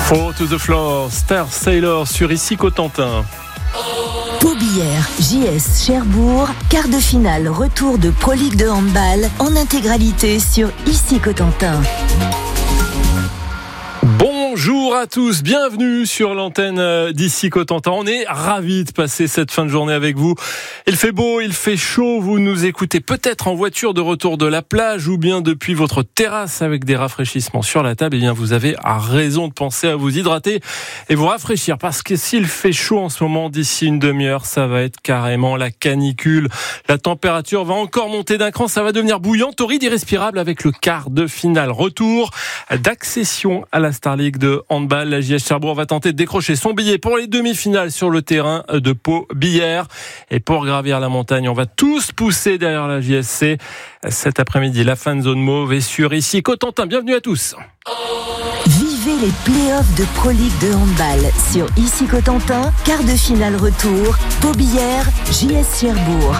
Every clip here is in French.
Fall to the Floor, Star Sailor sur Ici Cotentin. Pau Billère, JS Cherbourg, quart de finale retour de Pro League de handball en intégralité sur Ici Cotentin. Bonjour à tous, bienvenue sur l'antenne d'Ici Cotentin. On est ravis de passer cette fin de journée avec vous. Il fait beau, il fait chaud, vous nous écoutez peut-être en voiture de retour de la plage ou bien depuis votre terrasse avec des rafraîchissements sur la table. Eh bien, vous avez raison de penser à vous hydrater et vous rafraîchir parce que s'il fait chaud en ce moment, d'ici une demi-heure, ça va être carrément la canicule. La température va encore monter d'un cran, ça va devenir bouillant, torride, irrespirable avec le quart de finale. Retour d'accession à la Star League de handball. La JS Cherbourg va tenter de décrocher son billet pour les demi-finales sur le terrain de Pau Billère. Et pour gravir la montagne, on va tous pousser derrière la JSC. Cet après-midi, la fan zone mauve est sur Ici Cotentin. Bienvenue à tous. Vivez les playoffs de Pro League de handball sur Ici Cotentin, quart de finale retour, Pau Billère, JS Cherbourg.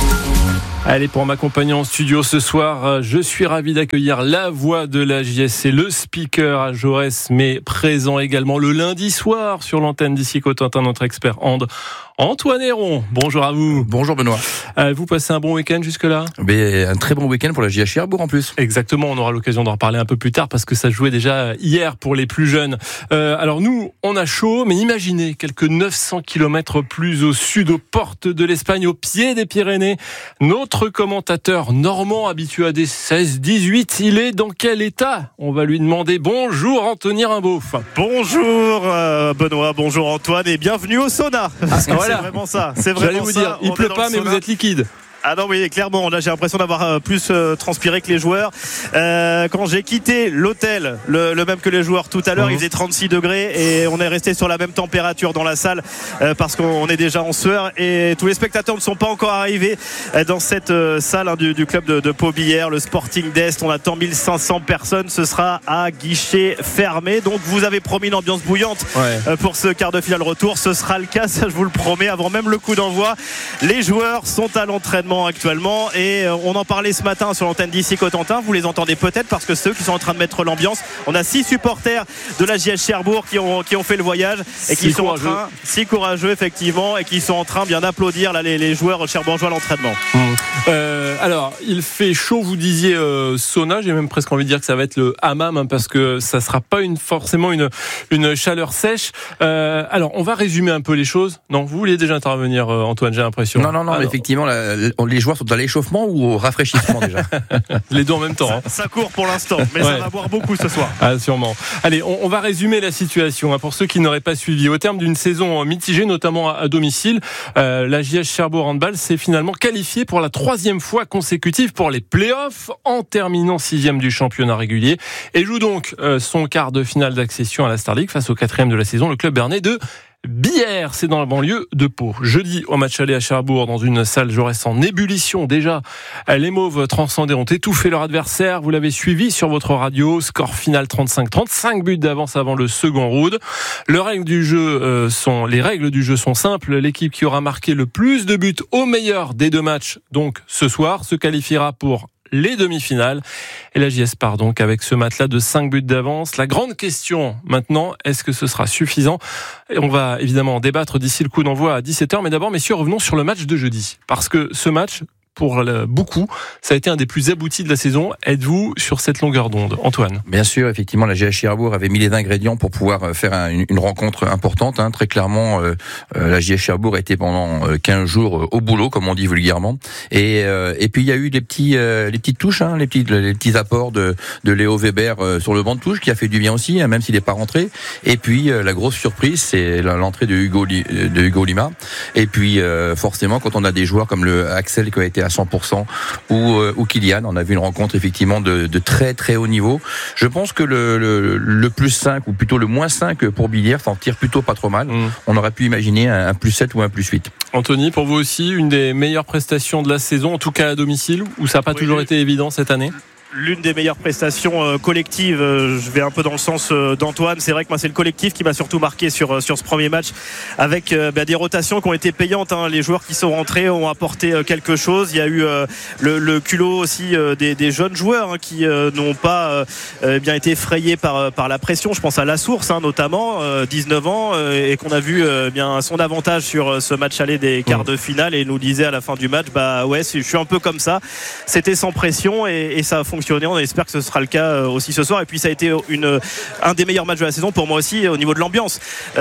Allez, pour m'accompagner en studio ce soir, je suis ravi d'accueillir la voix de la JSC, le speaker à Jaurès, mais présent également le lundi soir sur l'antenne d'Ici Cotentin, notre expert hand, Antoine Héron. Bonjour à vous. Bonjour Benoît. Vous passez un bon week-end jusque-là ? Un très bon week-end pour la JS Cherbourg en plus. Exactement, on aura l'occasion d'en reparler un peu plus tard parce que ça jouait déjà hier pour les plus jeunes. Alors nous, on a chaud, mais imaginez quelques 900 km plus au sud, aux portes de l'Espagne, au pied des Pyrénées. Notre commentateur normand habitué à des 16-18, il est dans quel état ? On va lui demander. Bonjour Anthony Rimbaud. Bonjour Benoît, bonjour Antoine et bienvenue au sauna. Voilà. C'est vraiment ça. C'est vraiment J'allais vous ça. dire, il pleut pas mais vous êtes liquide. Ah non, oui, clairement, là j'ai l'impression d'avoir plus transpiré que les joueurs. Quand j'ai quitté l'hôtel, le même que les joueurs tout à l'heure, il faisait 36 degrés et on est resté sur la même température dans la salle parce qu'on est déjà en sueur et tous les spectateurs ne sont pas encore arrivés dans cette salle du club de Pau Billère, le Sporting d'Est. On attend 1500 personnes, ce sera à guichet fermé. Donc vous avez promis une ambiance bouillante pour ce quart de finale retour. Ce sera le cas, ça je vous le promets, avant même le coup d'envoi. Les joueurs sont à l'entraînement actuellement et on en parlait ce matin sur l'antenne d'Ici Cotentin. Vous les entendez peut-être parce que c'est eux qui sont en train de mettre l'ambiance. On a 6 supporters de la JS Cherbourg qui ont fait le voyage et qui sont en train, 6 courageux effectivement, et qui sont en train bien d'applaudir là, les joueurs cherbourgeois à l'entraînement. Alors il fait chaud, vous disiez sauna, j'ai même presque envie de dire que ça va être le hammam parce que ça sera pas forcément une chaleur sèche. Alors on va résumer un peu les choses. Non, vous vouliez déjà intervenir Antoine, j'ai l'impression. Non, mais effectivement les joueurs sont à l'échauffement ou au rafraîchissement déjà. Les deux en même temps. Ça court pour l'instant, mais ça va boire beaucoup ce soir. Ah, sûrement. Allez, on va résumer la situation pour ceux qui n'auraient pas suivi. Au terme d'une saison mitigée, notamment à domicile, la JS Cherbourg Handball s'est finalement qualifiée pour la 3e fois consécutive pour les playoffs en terminant 6e du championnat régulier et joue donc son quart de finale d'accession à la Star League face au 4e de la saison, le club bernais de Billère, c'est dans la banlieue de Pau. Jeudi, au match aller à Cherbourg, dans une salle Jaurès en ébullition. Déjà, les Mauves transcendés ont étouffé leur adversaire. Vous l'avez suivi sur votre radio. Score final 35 buts d'avance avant le second round. Les règles du jeu sont simples. L'équipe qui aura marqué le plus de buts au meilleur des 2 matchs, donc ce soir, se qualifiera pour les demi-finales. Et la JS part donc avec ce matelas de 5 buts d'avance. La grande question maintenant, est-ce que ce sera suffisant ? Et on va évidemment en débattre d'ici le coup d'envoi à 17h. Mais d'abord, messieurs, revenons sur le match de jeudi. Parce que ce match, pour beaucoup, ça a été un des plus aboutis de la saison. Êtes-vous sur cette longueur d'onde, Antoine ? Bien sûr, effectivement, la JS Cherbourg avait mis les ingrédients pour pouvoir faire une rencontre importante. Très clairement, la JS Cherbourg a été pendant 15 jours au boulot, comme on dit vulgairement. Et puis il y a eu les petites touches, les petits apports de Léo Weber sur le banc de touche, qui a fait du bien aussi, même s'il n'est pas rentré. Et puis la grosse surprise, c'est l'entrée de Hugo Lima. Et puis forcément, quand on a des joueurs comme le Axel qui a été à 100% ou Kylian, on a vu une rencontre effectivement de très très haut niveau. Je pense que le plus 5 ou plutôt le moins 5 pour Billère s'en tire plutôt pas trop mal. On aurait pu imaginer un plus 7 ou un plus 8. Anthony, pour vous aussi, une des meilleures prestations de la saison, en tout cas à domicile, où ça n'a pas toujours été évident cette année ? l'une des meilleures prestations collectives. Je vais un peu dans le sens d'Antoine. C'est vrai que moi c'est le collectif qui m'a surtout marqué sur ce premier match, avec des rotations qui ont été payantes. Les joueurs qui sont rentrés ont apporté quelque chose. Il y a eu le culot aussi des jeunes joueurs qui n'ont pas bien été effrayés par la pression. Je pense à La Source notamment, 19 ans, et qu'on a vu bien son avantage sur ce match aller des quarts de finale, et nous disait à la fin du match, je suis un peu comme ça. C'était sans pression et ça a fonctionné. On espère que ce sera le cas aussi ce soir. Et puis ça a été un des meilleurs matchs de la saison pour moi aussi au niveau de l'ambiance.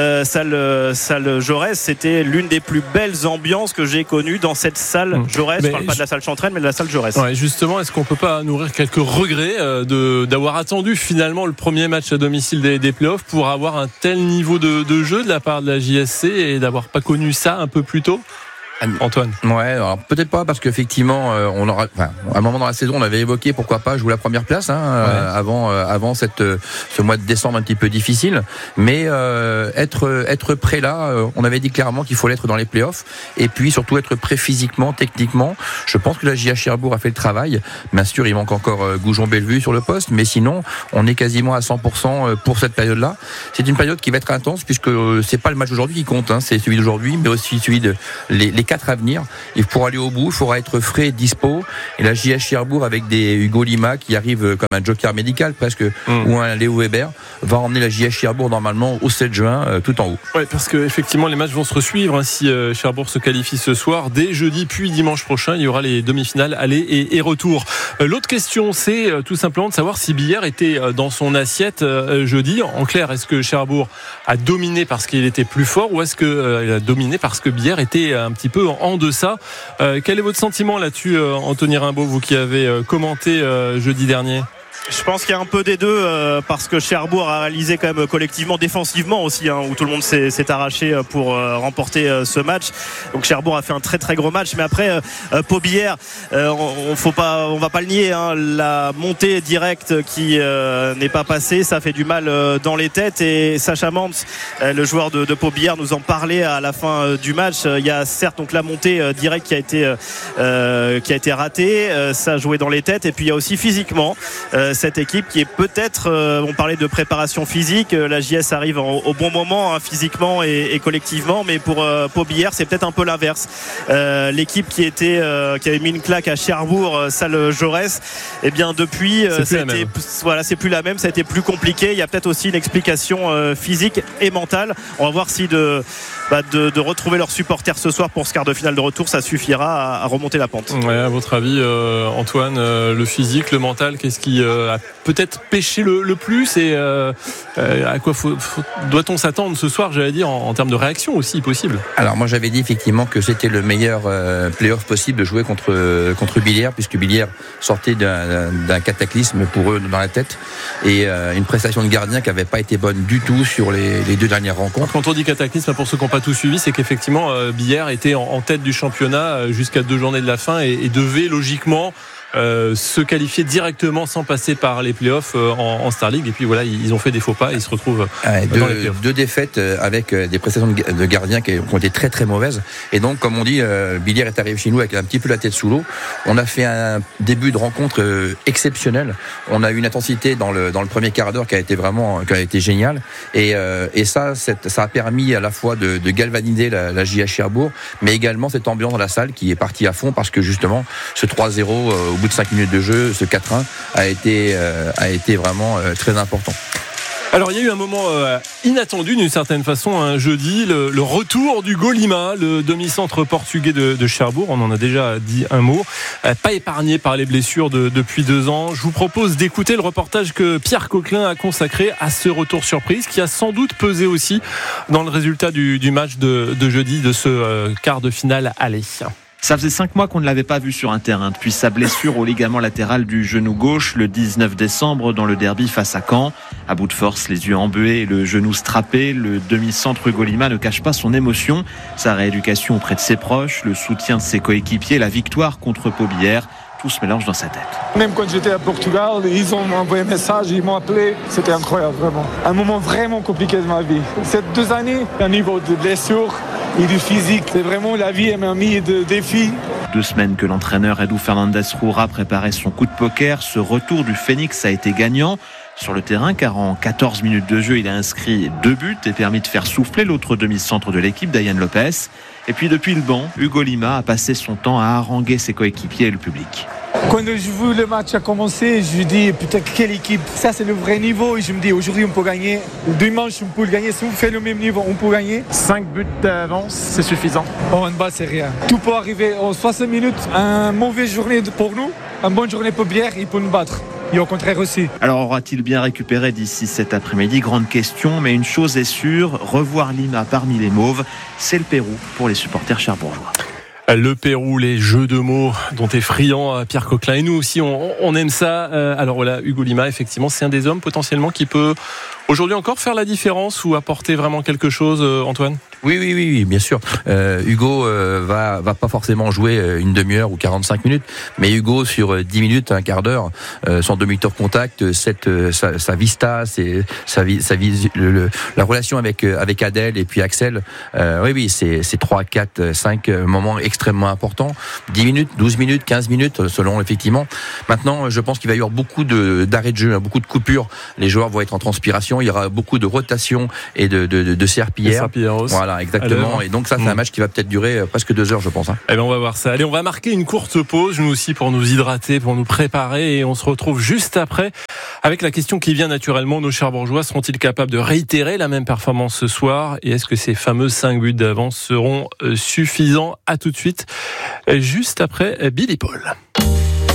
Salle Jaurès, c'était l'une des plus belles ambiances que j'ai connues dans cette salle Jaurès. Je ne parle pas de la salle Chantraine, mais de la salle Jaurès. Ouais, justement, est-ce qu'on peut pas nourrir quelques regrets d'avoir attendu finalement le premier match à domicile des playoffs pour avoir un tel niveau de jeu de la part de la JSC et d'avoir pas connu ça un peu plus tôt? Antoine. Ouais, alors peut-être pas, parce qu'effectivement, à un moment dans la saison, on avait évoqué pourquoi pas jouer la première place, avant ce mois de décembre un petit peu difficile. Mais être prêt là, on avait dit clairement qu'il faut l'être dans les playoffs, et puis surtout être prêt physiquement, techniquement. Je pense que la JH Cherbourg a fait le travail. Bien sûr, il manque encore Goujon-Bellevue sur le poste, mais sinon, on est quasiment à 100% pour cette période-là. C'est une période qui va être intense, puisque c'est pas le match d'aujourd'hui qui compte, c'est celui d'aujourd'hui, mais aussi celui de les 4 à venir. Et pour aller au bout, il faudra être frais et dispo. Et la JH Cherbourg, avec des Hugo Lima qui arrive comme un joker médical presque, ou un Léo Weber, va emmener la JH Cherbourg normalement au 7 juin tout en haut. Ouais, parce que effectivement les matchs vont se resuivre si Cherbourg se qualifie ce soir. Dès jeudi puis dimanche prochain, il y aura les demi-finales aller et retour. L'autre question, c'est tout simplement de savoir si Billère était dans son assiette jeudi. En clair, est-ce que Cherbourg a dominé parce qu'il était plus fort, ou est-ce qu'il a dominé parce que Billère était un petit peu en deçà? Quel est votre sentiment là-dessus, Anthony Rimbaud, vous qui avez commenté jeudi dernier? Je pense qu'il y a un peu des deux, parce que Cherbourg a réalisé quand même collectivement, défensivement aussi, où tout le monde s'est arraché pour remporter ce match. Donc Cherbourg a fait un très très gros match. Mais après, Pau Billère, on va pas le nier, la montée directe qui n'est pas passée, ça fait du mal dans les têtes. Et Sacha Mantz, le joueur de Pau Billère, nous en parlait à la fin du match. Il y a certes donc la montée directe qui a été ratée, ça a joué dans les têtes. Et puis il y a aussi physiquement cette équipe qui est peut-être, on parlait de préparation physique, la JS arrive au bon moment, physiquement et collectivement, mais pour Pau Billère c'est peut-être un peu l'inverse. L'équipe qui avait mis une claque à Cherbourg, salle Jaurès, et bien depuis c'est plus la même, ça a été plus compliqué. Il y a peut-être aussi une explication physique et mentale. On va voir si de retrouver leurs supporters ce soir pour ce quart de finale de retour, ça suffira à remonter la pente. Ouais, à votre avis, Antoine, le physique, le mental, qu'est-ce qui a peut-être pêché le plus, et à quoi doit-on s'attendre ce soir, j'allais dire, en termes de réaction aussi possible? Alors moi j'avais dit effectivement que c'était le meilleur play-off possible de jouer contre Billère, puisque Billère sortait d'un cataclysme pour eux dans la tête, et une prestation de gardien qui n'avait pas été bonne du tout sur les 2 dernières rencontres. Quand on dit cataclysme, pour ceux qui n'ont pas tout suivi, c'est qu'effectivement Billère était en tête du championnat jusqu'à 2 journées de la fin, et devait logiquement se qualifier directement sans passer par les playoffs en Star League. Et puis voilà, ils ont fait des faux pas et ils se retrouvent dans les playoffs. 2 défaites avec des prestations de gardiens qui ont été très très mauvaises. Et donc, comme on dit, Billère est arrivé chez nous avec un petit peu la tête sous l'eau. On a fait un début de rencontre exceptionnel. On a eu une intensité dans le premier quart d'heure qui a été génial. Et ça a permis à la fois de galvaniser la JH Cherbourg, mais également cette ambiance dans la salle qui est partie à fond, parce que justement ce 3-0 au bout de 5 minutes de jeu, ce 4-1 a été vraiment très important. Alors il y a eu un moment inattendu d'une certaine façon, jeudi, le retour d'Hugo Lima, le demi-centre portugais de Cherbourg. On en a déjà dit un mot, pas épargné par les blessures depuis 2 ans. Je vous propose d'écouter le reportage que Pierre Coquelin a consacré à ce retour surprise, qui a sans doute pesé aussi dans le résultat du match de jeudi, de ce quart de finale aller. Ça faisait 5 mois qu'on ne l'avait pas vu sur un terrain depuis sa blessure au ligament latéral du genou gauche le 19 décembre dans le derby face à Caen. À bout de force, les yeux embués et le genou strappé, le demi-centre Hugo Lima ne cache pas son émotion. Sa rééducation auprès de ses proches, le soutien de ses coéquipiers, la victoire contre Pau Billère. Tout se mélange dans sa tête. Même quand j'étais à Portugal, ils ont envoyé un message, ils m'ont appelé. C'était incroyable, vraiment. Un moment vraiment compliqué de ma vie. Ces 2 années, un niveau de blessure, et du physique. C'est vraiment la vie m'a mis de défis. 2 semaines que l'entraîneur Edu Fernandez-Roura préparait son coup de poker. Ce retour du Phoenix a été gagnant sur le terrain car en 14 minutes de jeu, il a inscrit 2 buts et permis de faire souffler l'autre demi-centre de l'équipe, Dayan Lopez. Et puis depuis le banc, Hugo Lima a passé son temps à haranguer ses coéquipiers et le public. Quand je vu le match a commencé, je me dis putain quelle équipe, ça c'est le vrai niveau et je me dis aujourd'hui on peut gagner, dimanche on peut le gagner, si on fait le même niveau on peut gagner. 5 buts d'avance, c'est suffisant. En handball c'est rien. Tout peut arriver en 60 minutes, une mauvaise journée pour nous, une bonne journée pour Bière, il peut nous battre. Et au contraire aussi. Alors aura-t-il bien récupéré d'ici cet après-midi? Grande question, mais une chose est sûre, revoir Lima parmi les Mauves, c'est le Pérou pour les supporters cherbourgeois. Le Pérou, les jeux de mots dont est friand Pierre Coquelin. Et nous aussi, on aime ça. Alors voilà, Hugo Lima, effectivement, c'est un des hommes potentiellement qui peut aujourd'hui encore faire la différence ou apporter vraiment quelque chose, Antoine ? Oui, bien sûr. Hugo va pas forcément jouer une demi-heure ou 45 minutes, mais Hugo sur 10 minutes, un quart d'heure, son demi-tour contact, sa vista, la relation avec Adèle et puis Axel. Oui, c'est 3, 4, 5 moments extrêmement importants. 10 minutes, 12 minutes, 15 minutes, selon effectivement. Maintenant, je pense qu'il va y avoir beaucoup d'arrêts de jeu, beaucoup de coupures. Les joueurs vont être en transpiration. Il y aura beaucoup de rotation et de serpillières. Voilà. Exactement. Alors, et donc ça, c'est un match qui va peut-être durer presque 2 heures, je pense. Eh bien, on va voir ça. Allez, on va marquer une courte pause, nous aussi, pour nous hydrater, pour nous préparer. Et on se retrouve juste après avec la question qui vient naturellement. Nos Cherbourgeois seront-ils capables de réitérer la même performance ce soir? Et est-ce que ces fameux 5 buts d'avance seront suffisants? À tout de suite, juste après Billy Paul.